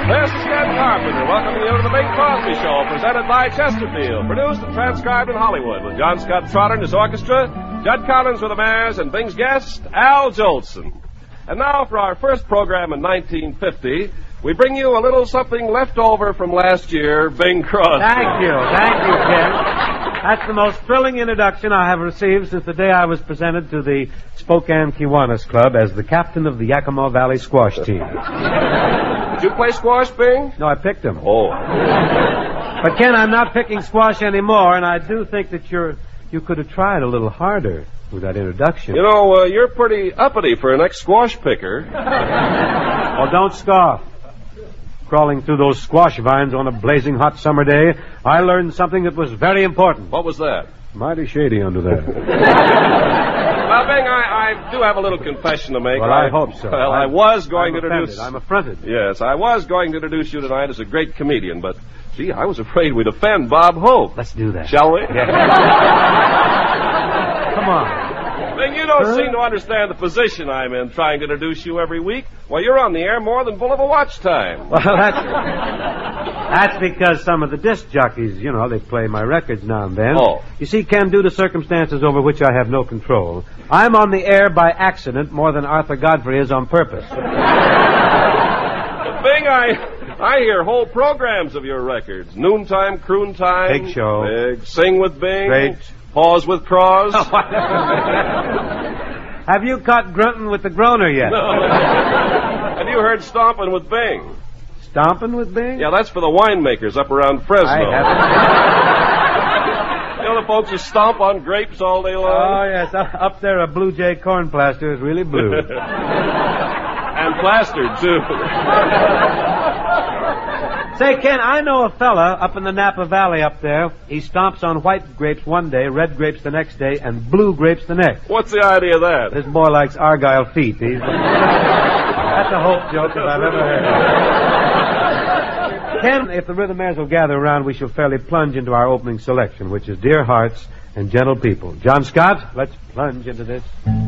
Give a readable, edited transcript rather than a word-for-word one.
This is Ken Carpenter, welcoming you to the Bing Crosby Show, presented by Chesterfield, produced and transcribed in Hollywood, with John Scott Trotter and his orchestra, Judd Collins with the Mares, and Bing's guest, Al Jolson. And now for our first program in 1950, we bring you a little something left over from last year, Bing Crosby. Thank you, Ken. That's the most thrilling introduction I have received since the day I was presented to the Spokane Kiwanis Club as the captain of the Yakima Valley squash team. Did you play squash, Bing? No, I picked him. Oh. But, Ken, I'm not picking squash anymore, and I do think that you could have tried a little harder with that introduction. You know, you're pretty uppity for an ex-squash picker. Well, don't scoff. Crawling through those squash vines on a blazing hot summer day, I learned something that was very important. What was that? Mighty shady under there. Well, Bing, I do have a little confession to make. Well, I hope so. Well, I was going to introduce... I'm affronted. Yes, I was going to introduce you tonight as a great comedian, but, gee, I was afraid we'd offend Bob Hope. Let's do that. Shall we? Yeah. Come on. Bing, you don't seem to understand the position I'm in, trying to introduce you every week. Well, you're on the air more than Bull of a Watch time. Well, that's because some of the disc jockeys, you know, they play my records now and then. Oh. You see, Ken, due to circumstances over which I have no control, I'm on the air by accident more than Arthur Godfrey is on purpose. But Bing, I hear whole programs of your records. Noontime, Croon Time. Big show. Big Sing with Bing. Great. Pause with Cross. Have you caught grunting with the groaner yet? No. Have you heard Stompin' with Bing? Stomping with Bing? Yeah, that's for the winemakers up around Fresno. I haven't. You know the folks who stomp on grapes all day long? Oh, yes. Up there, a Blue Jay corn plaster is really blue. And plastered, too. Say, Ken, I know a fella up in the Napa Valley up there. He stomps on white grapes one day, red grapes the next day, and blue grapes the next. What's the idea of that? This boy likes Argyle feet. That's a Hope joke if I've ever heard. Ken, if the Rhythmaires will gather around, we shall fairly plunge into our opening selection, which is Dear Hearts and Gentle People. John Scott, let's plunge into this.